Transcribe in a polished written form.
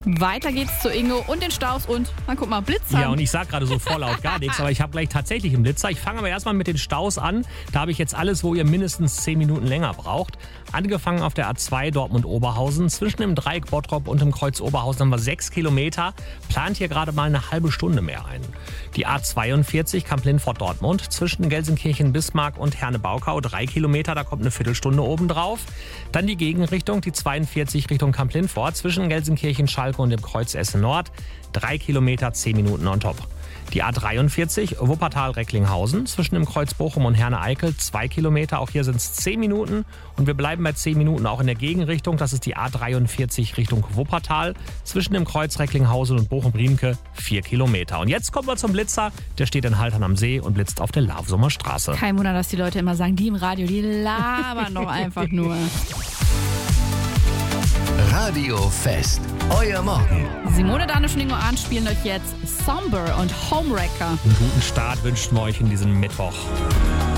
Weiter geht's zu Ingo und den Staus und, na guck mal, Blitzer. Ja, und ich sag gerade so vorlaut gar nichts, aber ich habe gleich tatsächlich einen Blitzer. Ich fange aber erstmal mit den Staus an. Da habe ich jetzt alles, wo ihr mindestens 10 Minuten länger braucht. Angefangen auf der A2 Dortmund-Oberhausen. Zwischen dem Dreieck Bottrop und dem Kreuz Oberhausen haben wir 6 Kilometer. Plant hier gerade mal eine halbe Stunde mehr ein. Die A42 Kamp-Lindfort-Dortmund. Zwischen Gelsenkirchen-Bismarck und Herne-Baukau 3 Kilometer. Da kommt eine Viertelstunde oben drauf. Dann die Gegenrichtung, die 42 Richtung Kamp-Lindfort. Zwischen Gelsenkirchen-Schalke und dem Kreuz Essen-Nord. 3 Kilometer, 10 Minuten on top. Die A43 Wuppertal-Recklinghausen zwischen dem Kreuz Bochum und Herne-Eickel 2 Kilometer. Auch hier sind es 10 Minuten und wir bleiben bei 10 Minuten auch in der Gegenrichtung. Das ist die A43 Richtung Wuppertal zwischen dem Kreuz Recklinghausen und Bochum-Riemke 4 Kilometer. Und jetzt kommen wir zum Blitzer. Der steht in Haltern am See und blitzt auf der Larsumer Straße. Kein Wunder, dass die Leute immer sagen, die im Radio, die labern doch einfach nur. Radio Fest, euer Morgen. Simone, Danisch und Ingo Arndt spielen euch jetzt Somber und Homewrecker. Einen guten Start wünschen wir euch in diesem Mittwoch.